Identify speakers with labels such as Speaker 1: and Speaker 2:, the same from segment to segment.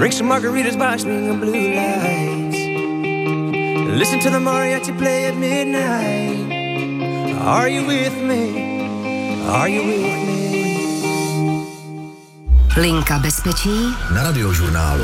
Speaker 1: Drink some margaritas by swinging blue lights. Listen to the mariachi play at midnight. Are you with me? Are you with me?
Speaker 2: Linka bezpečí
Speaker 3: na Radiožurnálu.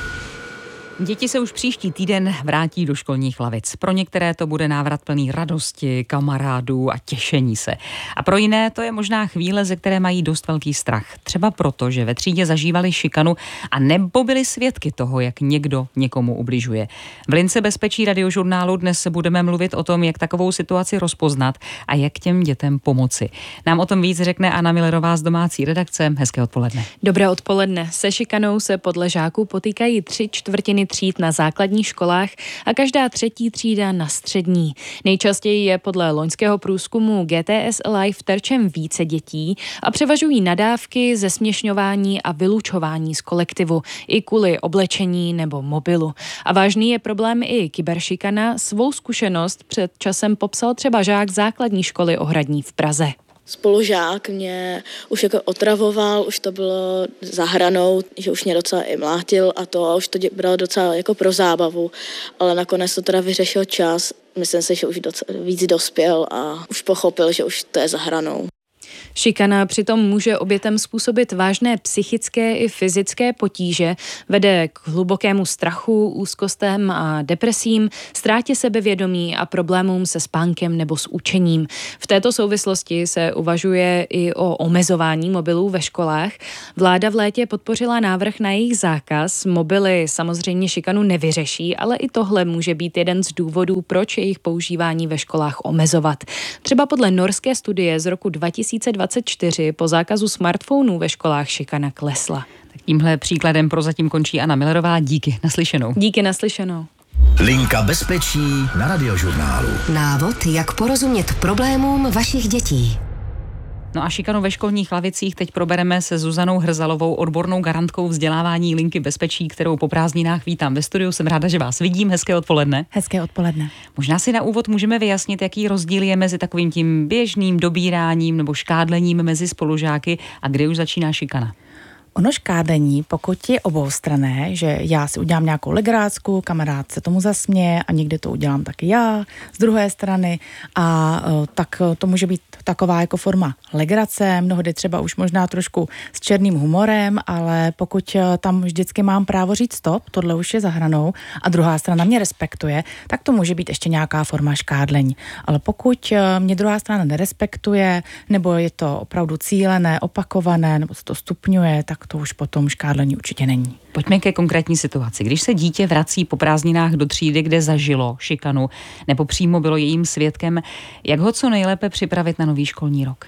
Speaker 4: Děti se už příští týden vrátí do školních lavic. Pro některé to bude návrat plný radosti, kamarádů a těšení se. A pro jiné to je možná chvíle, ze které mají dost velký strach. Třeba proto, že ve třídě zažívali šikanu a nebo byli svědky toho, jak někdo někomu ubližuje. V lince bezpečí Radiožurnálu dnes se budeme mluvit o tom, jak takovou situaci rozpoznat a jak těm dětem pomoci. Nám o tom víc řekne Anna Millerová z domácí redakce. Hezké odpoledne.
Speaker 5: Dobré odpoledne. Se šikanou se podle žáků potýkají 3/4 tříd na základních školách a každá 3. třída na střední. Nejčastěji je podle loňského průzkumu GTS Live terčem více dětí a převažují nadávky, zesměšňování a vylučování z kolektivu i kvůli oblečení nebo mobilu. A vážný je problém i kyberšikana. Svou zkušenost před časem popsal třeba žák základní školy Ohradní v Praze.
Speaker 6: Spolužák mě už jako otravoval, už to bylo za hranou, že už mě docela i mlátil a už to bral docela jako pro zábavu, ale nakonec to teda vyřešil čas. Myslím si, že už víc dospěl a už pochopil, že už to je za hranou.
Speaker 5: Šikana přitom může obětem způsobit vážné psychické i fyzické potíže, vede k hlubokému strachu, úzkostem a depresím, ztrátě sebevědomí a problémům se spánkem nebo s učením. V této souvislosti se uvažuje i o omezování mobilů ve školách. Vláda v létě podpořila návrh na jejich zákaz. Mobily samozřejmě šikanu nevyřeší, ale i tohle může být jeden z důvodů, proč jejich používání ve školách omezovat. Třeba podle norské studie z roku 2024 po zákazu smartphonů ve školách šikana klesla.
Speaker 4: Tak tímhle příkladem prozatím končí Anna Millerová. Díky, naslyšenou.
Speaker 5: Díky, naslyšenou.
Speaker 3: Linka bezpečí na Radiožurnálu.
Speaker 2: Návod, jak porozumět problémům vašich dětí.
Speaker 4: No a šikanu ve školních lavicích teď probereme se Zuzanou Hrzalovou, odbornou garantkou vzdělávání Linky bezpečí, kterou po prázdninách vítám ve studiu. Jsem ráda, že vás vidím. Hezké odpoledne.
Speaker 7: Hezké odpoledne.
Speaker 4: Možná si na úvod můžeme vyjasnit, jaký rozdíl je mezi takovým tím běžným dobíráním nebo škádlením mezi spolužáky a kdy už začíná šikana.
Speaker 7: Ono škádlení, pokud je oboustranné, že já si udělám nějakou legraci, kamarád se tomu zasměje a někdy to udělám taky já z druhé strany a tak to může být taková jako forma legrace, mnohdy třeba už možná trošku s černým humorem, ale pokud tam vždycky mám právo říct stop, tohle už je za hranou a druhá strana mě respektuje, tak to může být ještě nějaká forma škádlení. Ale pokud mě druhá strana nerespektuje, nebo je to opravdu cílené, opakované, nebo se to stupňuje, tak to už potom škádlení určitě není.
Speaker 4: Pojďme ke konkrétní situaci. Když se dítě vrací po prázdninách do třídy, kde zažilo šikanu nebo přímo bylo jejím svědkem, jak ho co nejlépe připravit na nový školní rok?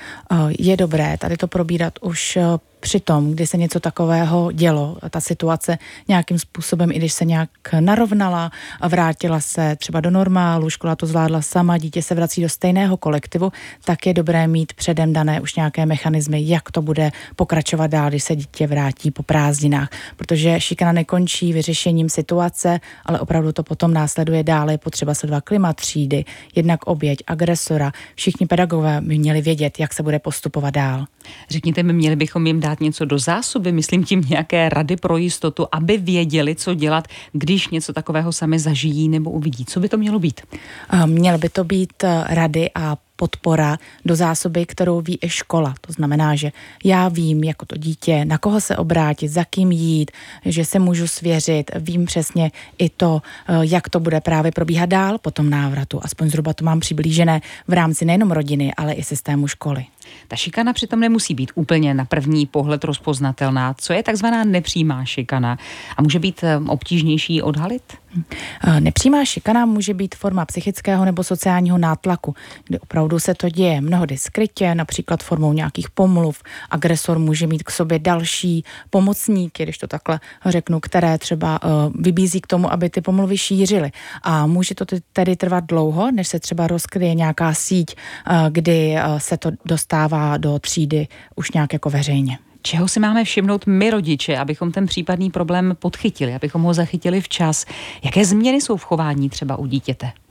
Speaker 7: Je dobré tady to probírat už při tom, kdy se něco takového dělo, ta situace nějakým způsobem, i když se nějak narovnala a vrátila se třeba do normálu, škola to zvládla sama, dítě se vrací do stejného kolektivu, tak je dobré mít předem dané už nějaké mechanismy, jak to bude pokračovat dál, když se dítě vrátí po prázdninách, protože šikana nekončí vyřešením situace, ale opravdu to potom následuje dále, je potřeba sledovat klima třídy, jednak oběť, agresora, všichni pedagogové by měli vědět, jak se bude postupovat dál.
Speaker 4: Řekněte mi, měli bychom jim dát něco do zásoby, myslím tím nějaké rady pro jistotu, aby věděli, co dělat, když něco takového sami zažijí nebo uvidí. Co by to mělo být?
Speaker 7: Měly by to být rady a podpora do zásoby, kterou ví i škola. To znamená, že já vím jako to dítě, na koho se obrátit, za kým jít, že se můžu svěřit, vím přesně i to, jak to bude právě probíhat dál po tom návratu. Aspoň zhruba to mám přiblížené v rámci nejenom rodiny, ale i systému školy.
Speaker 4: Ta šikana přitom nemusí být úplně na první pohled rozpoznatelná. Co je takzvaná nepřímá šikana a může být obtížnější odhalit?
Speaker 7: Nepřímá šikana může být forma psychického nebo sociálního nátlaku, kdy opravdu se to děje mnohdy skrytě, například formou nějakých pomluv. Agresor může mít k sobě další pomocníky, když to takhle řeknu, které třeba vybízí k tomu, aby ty pomluvy šířily. A může to tedy trvat dlouho, než se třeba rozkryje nějaká síť, kdy se to dostává do třídy už nějak jako veřejně.
Speaker 4: Čeho si máme všimnout my rodiče, abychom ten případný problém podchytili, abychom ho zachytili včas? Jaké změny jsou v chování třeba u dítěte?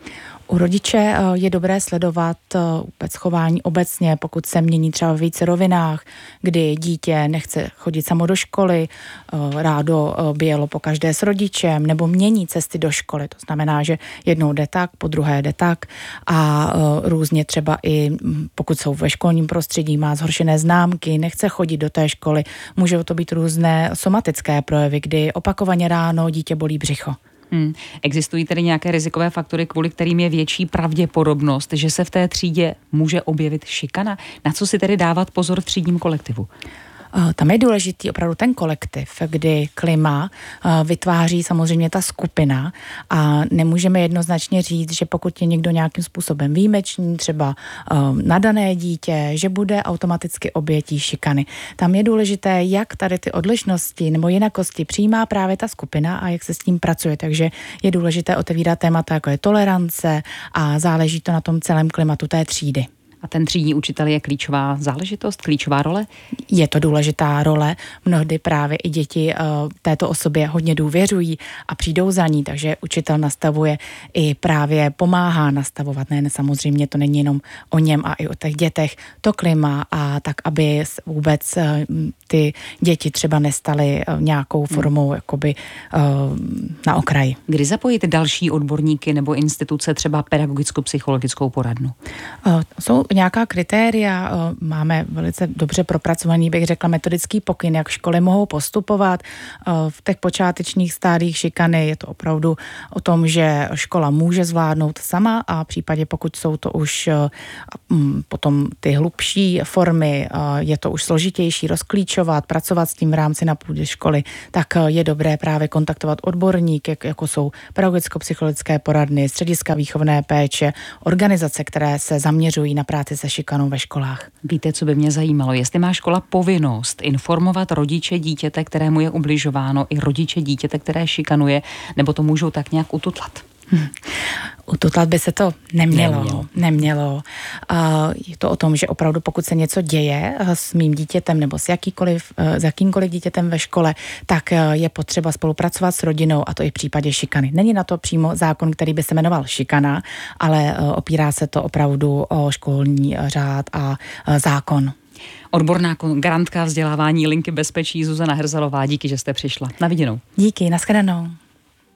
Speaker 7: U rodiče je dobré sledovat vůbec chování obecně, pokud se mění třeba v více rovinách, kdy dítě nechce chodit samo do školy, rádo by jelo pokaždé s rodičem, nebo mění cesty do školy. To znamená, že jednou jde tak, po druhé jde tak a různě třeba i pokud jsou ve školním prostředí, má zhoršené známky, nechce chodit do té školy, můžou to být různé somatické projevy, kdy opakovaně ráno dítě bolí břicho.
Speaker 4: Existují tedy nějaké rizikové faktory, kvůli kterým je větší pravděpodobnost, že se v té třídě může objevit šikana? Na co si tedy dávat pozor v třídním kolektivu?
Speaker 7: Tam je důležitý opravdu ten kolektiv, kdy klima vytváří samozřejmě ta skupina a nemůžeme jednoznačně říct, že pokud je někdo nějakým způsobem výjimečný, třeba nadané dítě, že bude automaticky obětí šikany. Tam je důležité, jak tady ty odlišnosti nebo jinakosti přijímá právě ta skupina a jak se s tím pracuje. Takže je důležité otevírat témata, jako je tolerance a záleží to na tom celém klimatu té třídy.
Speaker 4: A ten třídní učitel je klíčová záležitost, klíčová role?
Speaker 7: Je to důležitá role. Mnohdy právě i děti této osobě hodně důvěřují a přijdou za ní, takže učitel nastavuje i právě pomáhá nastavovat. Ne, samozřejmě to není jenom o něm a i o těch dětech to klima a tak, aby vůbec ty děti třeba nestaly nějakou formou jakoby na okraji.
Speaker 4: Kdy zapojit další odborníky nebo instituce, třeba pedagogicko-psychologickou poradnu?
Speaker 7: Jsou nějaká kritéria, máme velice dobře propracovaný, bych řekla, metodický pokyn, jak školy mohou postupovat. V těch počátečních stádiích šikany je to opravdu o tom, že škola může zvládnout sama a v případě, pokud jsou to už potom ty hlubší formy, je to už složitější rozklíčovat, pracovat s tím v rámci na půdě školy, tak je dobré právě kontaktovat odborníky, jako jsou pedagogicko-psychologické poradny, střediska výchovné péče, organizace, které se zaměřují na práci se šikanou ve školách.
Speaker 4: Víte, co by mě zajímalo, jestli má škola povinnost informovat rodiče dítěte, kterému je ubližováno, i rodiče dítěte, které šikanuje, nebo to můžou tak nějak ututlat?
Speaker 7: Ututlat by se to nemělo. Je to o tom, že opravdu pokud se něco děje s mým dítětem nebo s jakýmkoliv dítětem ve škole, tak je potřeba spolupracovat s rodinou a to i v případě šikany. Není na to přímo zákon, který by se jmenoval šikana, ale opírá se to opravdu o školní řád a zákon.
Speaker 4: Odborná garantka vzdělávání Linky bezpečí Zuzana Herzalová, díky, že jste přišla. Na viděnou.
Speaker 7: Díky, nashledanou.